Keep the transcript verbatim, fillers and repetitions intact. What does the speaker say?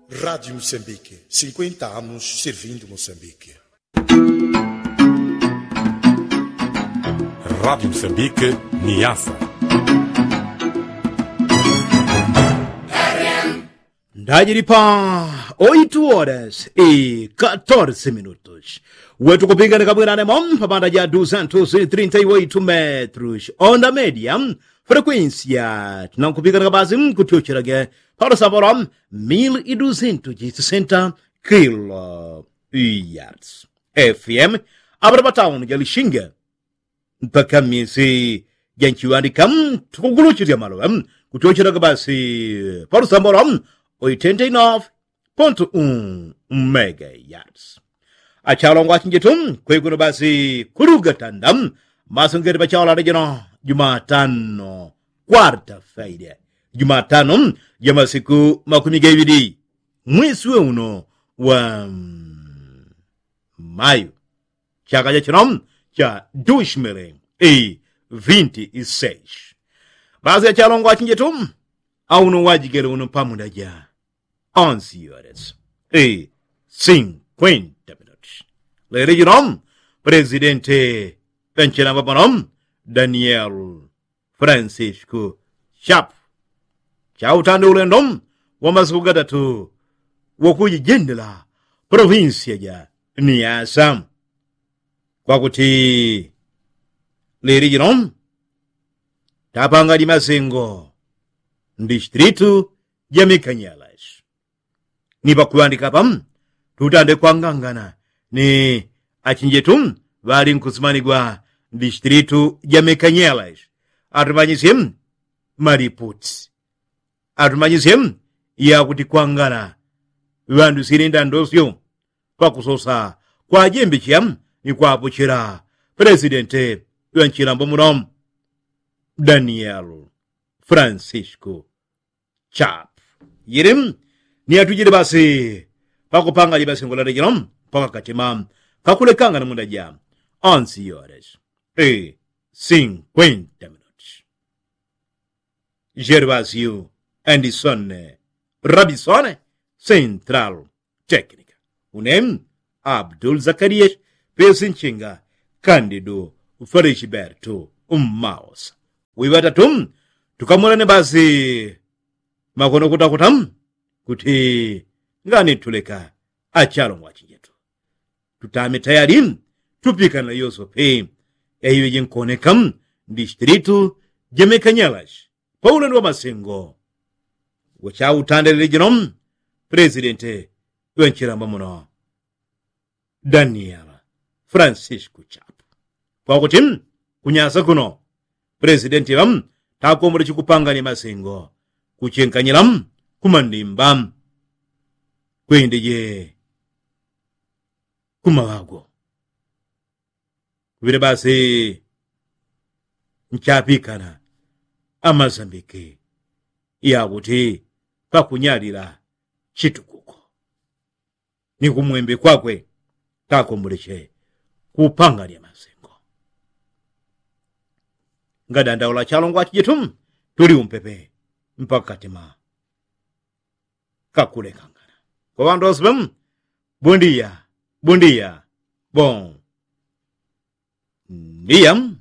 Rádio Moçambique, cinquenta anos servindo Moçambique. Rádio Moçambique, Niassa. Ndajiripa oito horas e quatorze minutos. Wetu kupiga nikabwirane mom pabanda ya duzentos e trinta e oito metros. Onda média, frequência. Tunakupiga nikabazi mkutiochirage para saborom mil e duzentos e sessenta kilohertz. F M, abrabataun ya Lixinga. Mpaka miezi janchiwani kam tukuguluchiria malo. Kutiochiraga basi para saborom oitenta e nove ponto um megahertz. Achalongo achinjetum kwekuno basi kuruga tandam masungeri bachala rejino Jumatano quarta-feira. Jumatano ya masiku makumi gawidi mwezi uno wa maio chaka cha chinom cha dois mil e vinte e seis. Basi achalongo achinjetum auno wajigere uno pamunda ja onze horas e cinquenta minutos. Le regional presidente penchena babanom Daniel Francisco Chapo chautande ulendom wa masiku gatatu wokujijendela provinsia ja Niassa kwakuti le regional tapanga di masengo distrito ya Mekanyelas. Nipa kuandika pam, tutande kwangangana ni achinjetum vali nkusimanigwa distrito ya Mekanyelas. Atumanyisem mariputs. Atumanyisem ya kuti kwangana vandu sirinda ndosyo kwa kusosa kwa jembe chiam ni kwa apuchira presidente wanchirambo munom Daniel Francisco Chapo. Yirim ni atujire basi pakupanga libasi ngola rejinom paka katima kakulekanga na munda jam onze horas e cinquenta minutos. Gervasio Anderson Rabisone Central Técnica. Unem Abdul Zacarias Pesinchinga Cândido Felisberto Umaos. Wibatatum tukamulane basi makono kutakutam kuti ngani tuleka achalo mwachijetu tutame tayari tupika na yoso pe eyo jinkone kam distrito ya Mekanyelas Paulo ndo masengo wacha utande regional presidente wenchiramba muno Daniel Francisco Chapo kwa kuti kunyasa kuno presidente wam takomore chikupanga ni masengo kuchenkanyiram kumandimba kwendeje kumawago vile basi nchapikana amazambike yakuti pakunyalira chitukuko ni kumwembe kwakwe takomboleche kupanga ni masengo ngadandaula chalongwa chijitum tuli umpepe mpaka tima kakule kangana kwa wandu osbem bondia bondia bon niyam